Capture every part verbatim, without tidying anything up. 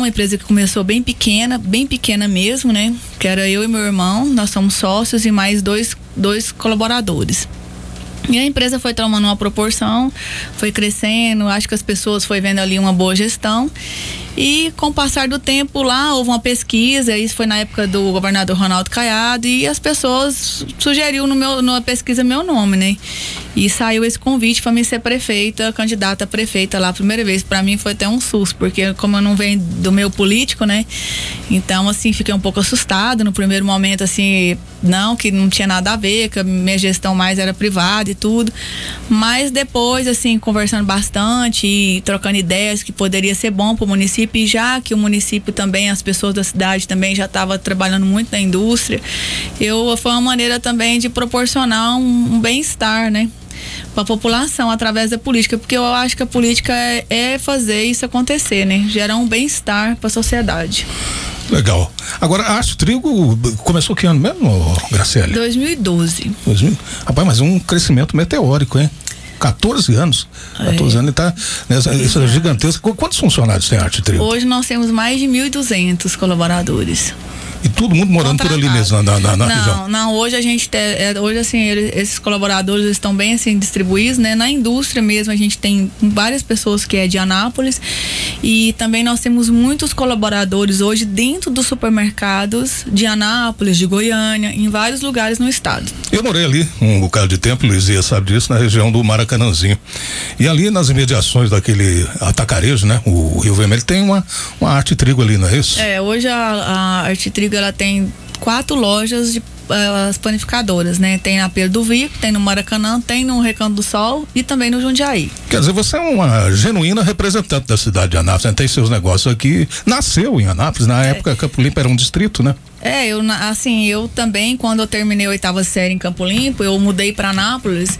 uma empresa que começou bem pequena, bem pequena mesmo, né? Que era eu e meu irmão, nós somos sócios e mais dois, dois colaboradores. E a empresa foi tomando uma proporção, foi crescendo, acho que as pessoas foi vendo ali uma boa gestão. E com o passar do tempo lá, houve uma pesquisa, isso foi na época do governador Ronaldo Caiado, e as pessoas sugeriram no meu, numa pesquisa meu nome, né? E saiu esse convite para mim ser prefeita, candidata a prefeita lá a primeira vez. Para mim foi até um susto, porque como eu não venho do meio político, né? Então, assim, fiquei um pouco assustada no primeiro momento, assim, não, que não tinha nada a ver, que a minha gestão mais era privada e tudo. Mas depois, assim, conversando bastante e trocando ideias que poderia ser bom para o município, e já que o município também, as pessoas da cidade também já estavam trabalhando muito na indústria, eu, foi uma maneira também de proporcionar um, um bem-estar, né? Para a população através da política, porque eu acho que a política é, é fazer isso acontecer, né? Gerar um bem-estar para a sociedade. Legal. Agora, a Arte Trigo começou que ano mesmo, Graciele? dois mil e doze. dois mil Rapaz, mas um crescimento meteórico, hein? quatorze anos. quatorze é. anos, ele tá nessa, nessa gigantesca. Quantos funcionários tem a Arte Trigo? Hoje nós temos mais de mil e duzentos colaboradores. E todo mundo morando por ali mesmo, na, na, na não, região? Não, hoje a gente tem, é, hoje assim, eles, esses colaboradores estão bem assim distribuídos, né? Na indústria mesmo a gente tem várias pessoas que é de Anápolis, e também nós temos muitos colaboradores hoje dentro dos supermercados de Anápolis, de Goiânia, em vários lugares no estado. Eu morei ali um bocado de tempo, Luizia sabe disso, na região do Maracanãzinho. E ali nas imediações daquele atacarejo, né? O Rio Vermelho tem uma, uma Arte Trigo ali, não é isso? É, hoje a, a Arte Trigo ela tem quatro lojas de uh, as panificadoras, né? Tem na Pedro do Vico, tem no Maracanã, tem no Recanto do Sol e também no Jundiaí. Quer dizer, você é uma genuína representante da cidade de Anápolis, né? Tem seus negócios aqui, nasceu em Anápolis, na é. época Campo Limpo era um distrito, né? É, eu, assim, eu também, quando eu terminei a oitava série em Campo Limpo, eu mudei para Anápolis,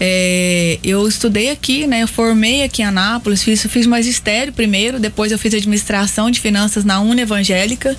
é, eu estudei aqui, né, eu formei aqui em Anápolis, fiz, fiz magistério primeiro, depois eu fiz administração de finanças na Uni Evangélica,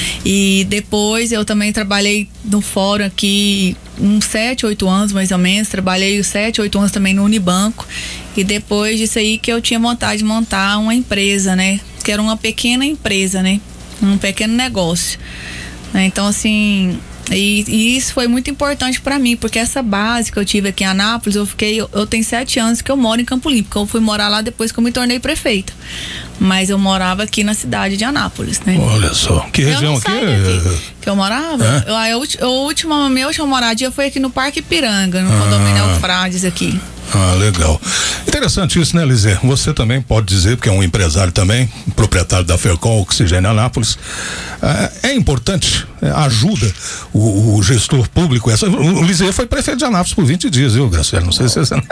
e depois eu também trabalhei no fórum aqui uns sete, oito anos mais ou menos, trabalhei sete, oito anos também no Unibanco, e depois disso aí que eu tinha vontade de montar uma empresa, né, que era uma pequena empresa, né, um pequeno negócio. Então, assim, e, e isso foi muito importante para mim, porque essa base que eu tive aqui em Anápolis, eu fiquei, eu, eu tenho sete anos que eu moro em Campo Limpo, porque eu fui morar lá depois que eu me tornei prefeita. Mas eu morava aqui na cidade de Anápolis, né? Olha só, que região aqui? Aqui que eu morava? É? Eu, a, a, a última, minha última moradia foi aqui no Parque Ipiranga, no ah. condomínio Eufrades aqui. Ah, legal. Interessante isso, né, Lizê? Você também pode dizer, porque é um empresário também, proprietário da Fercol Oxigênio Anápolis. É, é importante, é, ajuda o, o gestor público. Essa, o Lizê foi prefeito de Anápolis por vinte dias, viu, Graciela? Não sei se você.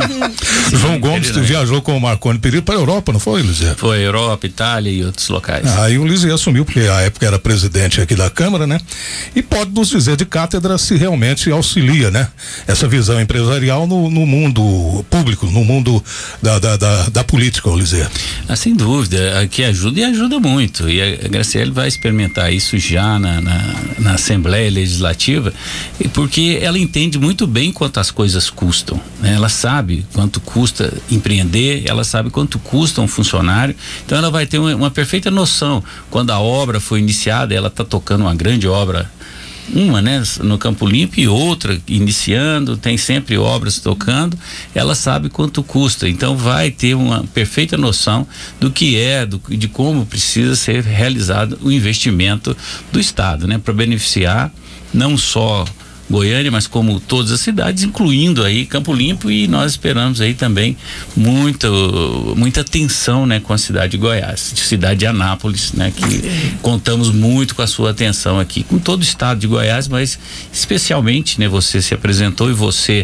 João Gomes tu viajou com o Marconi Perillo para a Europa, não foi, Lizê? Foi, Europa, Itália e outros locais. Aí o Lizê assumiu, porque à época era presidente aqui da Câmara, né? E pode nos dizer de cátedra se realmente auxilia, né? Essa visão empresarial no, no mundo público, no mundo da, da, da, da política, Lizê. Ah, sem dúvida, que ajuda e ajuda muito, e a Graciele vai experimentar isso já na, na, na Assembleia Legislativa, porque ela entende muito bem quanto as coisas custam, né? Ela sabe quanto custa empreender, ela sabe quanto custa um funcionário, então ela vai ter uma, uma perfeita noção. Quando a obra foi iniciada, ela está tocando uma grande obra, uma, né, no Campo Limpo, e outra iniciando, tem sempre obras tocando, ela sabe quanto custa, então vai ter uma perfeita noção do que é, do, de como precisa ser realizado o investimento do Estado, né, para beneficiar não só Goiânia, mas como todas as cidades, incluindo aí Campo Limpo, e nós esperamos aí também muita, muita atenção, né, com a cidade de Goiás, de cidade de Anápolis, né, que contamos muito com a sua atenção aqui, com todo o estado de Goiás, mas especialmente, né, você se apresentou e você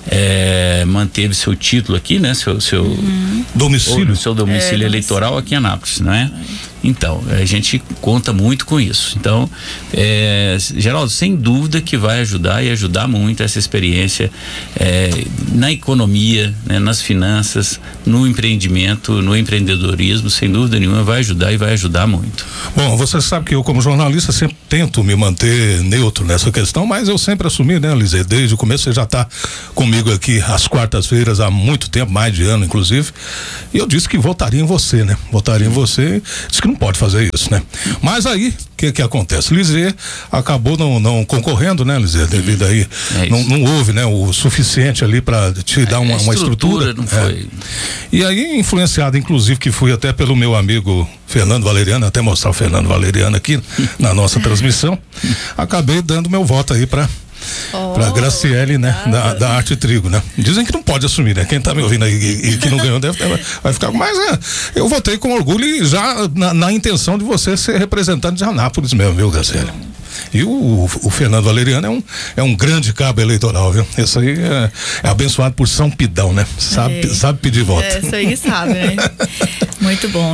é, manteve seu título aqui, né, seu, seu uhum. domicílio, seu domicílio é, eleitoral aqui em Anápolis, não é? Então, a gente conta muito com isso. Então, é, Geraldo, sem dúvida que vai ajudar e ajudar muito essa experiência é, na economia, né, nas finanças, no empreendimento, no empreendedorismo, sem dúvida nenhuma vai ajudar e vai ajudar muito. Bom, você sabe que eu, como jornalista, sempre tento me manter neutro nessa questão, mas eu sempre assumi, né, Lizê? Desde o começo você já está comigo aqui às quartas-feiras há muito tempo, mais de ano, inclusive, e eu disse que votaria em você, né? Votaria em você. Disse que não pode fazer isso, né? Mas aí, o que que acontece? Lisê acabou não, não concorrendo, né, Lisê? Devido aí, é não, não houve, né, o suficiente ali para te dar uma, uma estrutura. Não foi. É. E aí, influenciado, inclusive, que fui até pelo meu amigo Fernando Valeriano, até mostrar o Fernando Valeriano aqui na nossa transmissão, acabei dando meu voto aí para Oh, pra Graciele, né? Da, da Arte Trigo, né? Dizem que não pode assumir, né? Quem tá me ouvindo aí e, e que não ganhou deve, vai ficar. Mas é, eu votei com orgulho e já na, na intenção de você ser representante de Anápolis mesmo, viu, Graciele? E o, o Fernando Valeriano é um, é um grande cabo eleitoral, viu? Esse aí é, é abençoado por São Pidão, né? Sabe, é, sabe pedir voto. É, isso aí sabe, né? Muito bom.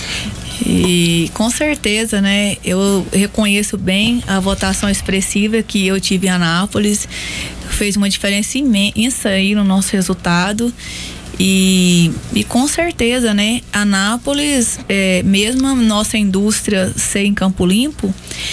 E com certeza, né, eu reconheço bem a votação expressiva que eu tive em Anápolis, fez uma diferença imensa aí no nosso resultado. E, e com certeza, né, Anápolis, é, mesmo a nossa indústria ser em Campo Limpo,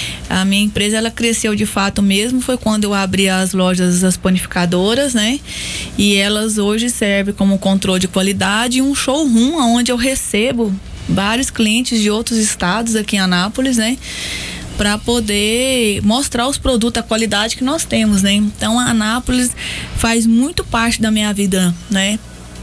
a minha empresa ela cresceu de fato mesmo, foi quando eu abri as lojas das panificadoras, né, e elas hoje servem como controle de qualidade e um showroom onde eu recebo vários clientes de outros estados aqui em Anápolis, né, para poder mostrar os produtos, a qualidade que nós temos, né. Então a Anápolis faz muito parte da minha vida, né,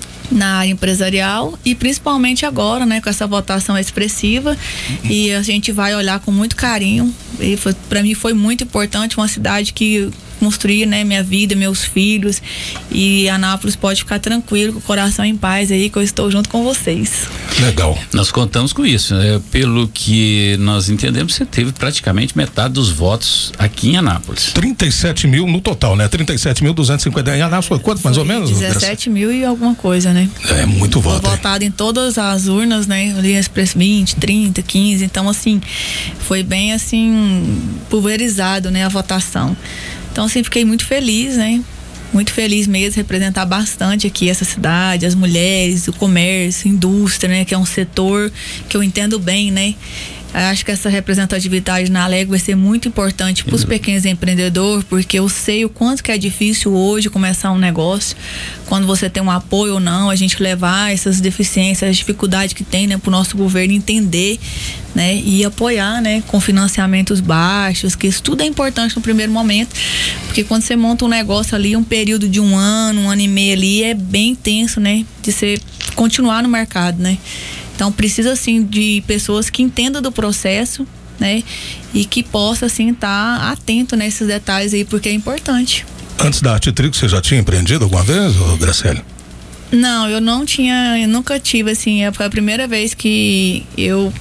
na área empresarial e principalmente agora, né, com essa votação expressiva, e a gente vai olhar com muito carinho. E para mim foi muito importante, uma cidade que construir, né, minha vida, meus filhos, e Anápolis pode ficar tranquilo, com o coração em paz aí, que eu estou junto com vocês. Legal. Nós contamos com isso, né? Pelo que nós entendemos, você teve praticamente metade dos votos aqui em Anápolis. trinta e sete mil no total, né? trinta e sete mil duzentos e cinquenta. Em Anápolis foi quanto, mais ou menos? dezessete mil e alguma coisa, né? É muito voto. Foi votado em todas as urnas, né? Ali Expresso vinte, trinta, quinze, então assim, foi bem assim, pulverizado, né, a votação. Então assim, fiquei muito feliz, né? Muito feliz mesmo, representar bastante aqui essa cidade, as mulheres, o comércio, a indústria, né? Que é um setor que eu entendo bem, né? Acho que essa representatividade na Alegre vai ser muito importante para os pequenos empreendedores, porque eu sei o quanto que é difícil hoje começar um negócio, quando você tem um apoio ou não, a gente levar essas deficiências, as dificuldades que tem, né, para o nosso governo entender, né, e apoiar, né, com financiamentos baixos, que isso tudo é importante no primeiro momento, porque quando você monta um negócio ali, um período de um ano, um ano e meio ali, é bem tenso, né, de você continuar no mercado, né. Então precisa assim de pessoas que entendam do processo, né? E que possa assim estar tá atento nesses detalhes aí, porque é importante. Antes da Arte Trigo, você já tinha empreendido alguma vez, Graciele? Não, eu não tinha, eu nunca tive assim, foi a primeira vez que eu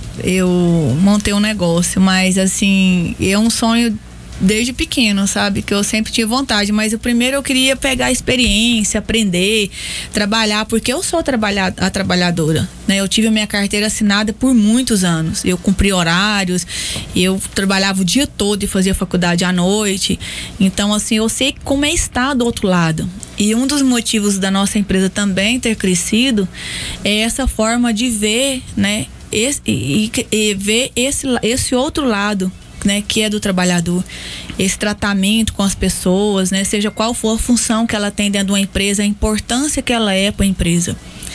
eu montei um negócio, mas assim, é um sonho desde pequeno, sabe? Que eu sempre tive vontade, mas o primeiro eu queria pegar a experiência, aprender, trabalhar, porque eu sou trabalha, a trabalhadora, né? Eu tive a minha carteira assinada por muitos anos, eu cumpri horários, eu trabalhava o dia todo e fazia faculdade à noite, então assim, eu sei como é estar do outro lado. E um dos motivos da nossa empresa também ter crescido é essa forma de ver, né? Esse, e, e ver esse, esse outro lado, né, que é do trabalhador, esse tratamento com as pessoas, né, seja qual for a função que ela tem dentro de uma empresa, a importância que ela é para a empresa,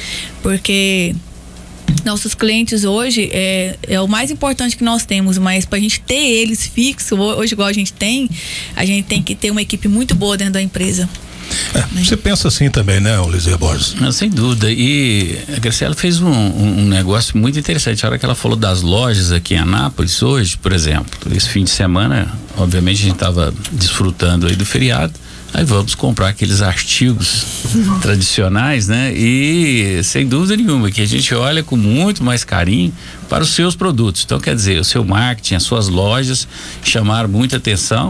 porque nossos clientes hoje é, é o mais importante que nós temos, mas para a gente ter eles fixos, hoje igual a gente tem, a gente tem que ter uma equipe muito boa dentro da empresa. É, você pensa assim também, né, Lisê Borges? Não, sem dúvida. E a Graciela fez um, um, um negócio muito interessante. A hora que ela falou das lojas aqui em Anápolis hoje, por exemplo, esse fim de semana, obviamente a gente estava desfrutando aí do feriado. Aí vamos comprar aqueles artigos tradicionais, né? E sem dúvida nenhuma que a gente olha com muito mais carinho para os seus produtos. Então, quer dizer, o seu marketing, as suas lojas chamaram muita atenção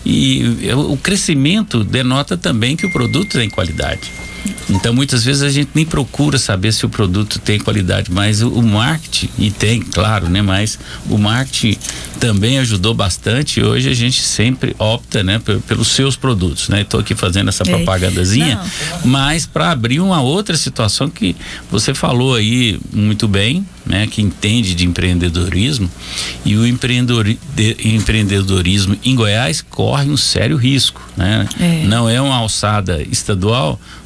e o crescimento denota também que o produto tem qualidade. Então, muitas vezes a gente nem procura saber se o produto tem qualidade, mas o, o marketing, e tem, claro, né? Mas o marketing também ajudou bastante e hoje a gente sempre opta, né? P- pelos seus produtos, né? Estou aqui fazendo essa propagandazinha, mas para abrir uma outra situação que você falou aí muito bem, né? Que entende de empreendedorismo, e o empreendedor, de, empreendedorismo em Goiás corre um sério risco, né? É. Não é uma alçada estadual,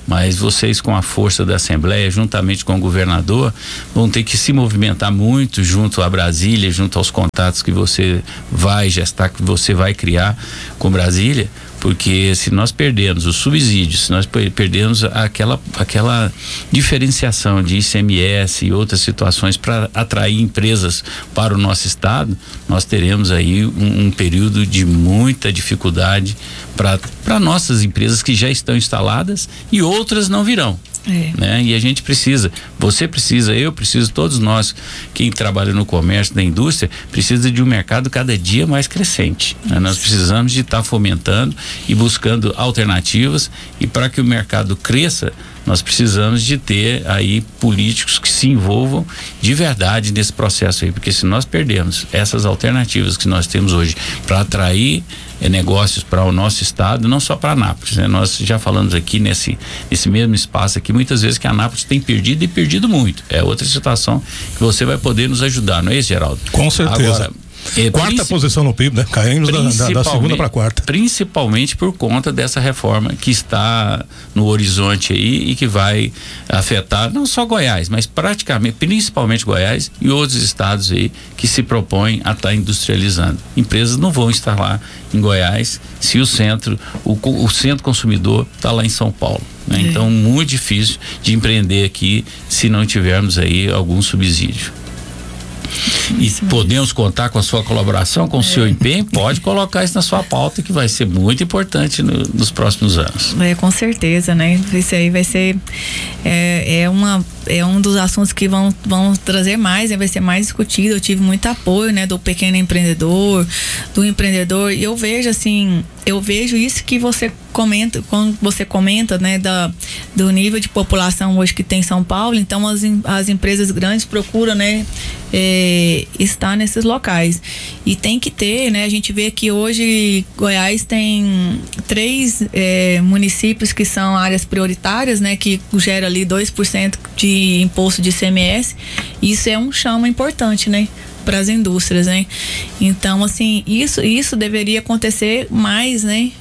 mas vocês, com a força da Assembleia, juntamente com o governador, vão ter que se movimentar muito junto a Brasília, junto aos contatos que você vai gestar, que você vai criar com Brasília, porque se nós perdermos os subsídios, se nós perdermos aquela, aquela diferenciação de I C M S e outras situações para atrair empresas para o nosso estado, nós teremos aí um, um período de muita dificuldade para nossas empresas que já estão instaladas e outras não virão. É. Né? E a gente precisa, você precisa, eu preciso, todos nós, quem trabalha no comércio, na indústria, precisa de um mercado cada dia mais crescente, né? Nós precisamos de estar tá fomentando e buscando alternativas, e para que o mercado cresça, nós precisamos de ter aí políticos que se envolvam de verdade nesse processo aí, porque se nós perdermos essas alternativas que nós temos hoje para atrair é, negócios para o nosso estado, não só para Anápolis, né? Nós já falamos aqui nesse, nesse mesmo espaço aqui, muitas vezes que a Anápolis tem perdido e perdido muito. É outra situação que você vai poder nos ajudar, não é isso, Geraldo? Com certeza. Agora, É, quarta posição no P I B, né? Caímos da, da, da segunda para quarta. Principalmente por conta dessa reforma que está no horizonte aí e que vai afetar não só Goiás, mas praticamente, principalmente Goiás e outros estados aí que se propõem a estar tá industrializando. Empresas não vão estar lá em Goiás se o centro, o, o centro consumidor está lá em São Paulo, né? É. Então, muito difícil de empreender aqui se não tivermos aí algum subsídio. E podemos contar com a sua colaboração, com o é. seu empenho. Pode colocar isso na sua pauta, que vai ser muito importante no, nos próximos anos. É, com certeza, né? Isso aí vai ser é, é, uma, é um dos assuntos que vão, vão trazer mais, né? Vai ser mais discutido. Eu tive muito apoio, né? Do pequeno empreendedor, do empreendedor, e eu vejo assim, eu vejo isso que você comenta, quando você comenta, né, da, do nível de população hoje que tem em São Paulo. Então as, as empresas grandes procuram, né, é, estar nesses locais, e tem que ter, né, a gente vê que hoje Goiás tem três é, municípios que são áreas prioritárias, né, que gera ali dois por cento de imposto de I C M S. Isso é um chama importante, né, para as indústrias, né? Então, assim, isso, isso deveria acontecer mais, né?